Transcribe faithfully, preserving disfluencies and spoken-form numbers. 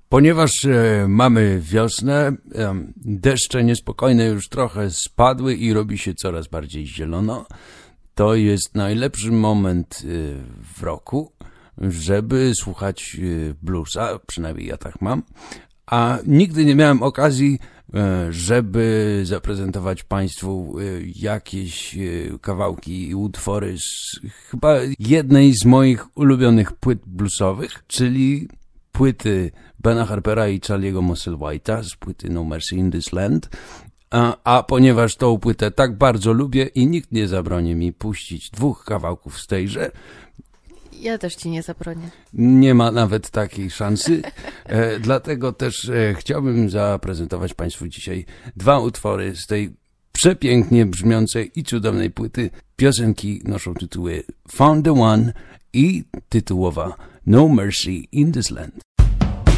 Ponieważ e, mamy wiosnę, e, deszcze niespokojne już trochę spadły i robi się coraz bardziej zielono, to jest najlepszy moment e, w roku, żeby słuchać e, bluesa, przynajmniej ja tak mam, a nigdy nie miałem okazji, e, żeby zaprezentować Państwu e, jakieś e, kawałki i utwory z chyba jednej z moich ulubionych płyt bluesowych, czyli płyty Bena Harpera i Charlie'ego Musselwhite'a z płyty No Mercy in This Land, a, a ponieważ tą płytę tak bardzo lubię i nikt nie zabroni mi puścić dwóch kawałków z tejże, ja też ci nie zabronię. Nie ma nawet takiej szansy, e, dlatego też e, chciałbym zaprezentować Państwu dzisiaj dwa utwory z tej przepięknie brzmiącej i cudownej płyty. Piosenki noszą tytuły Found the One i tytułowa No Mercy in This Land.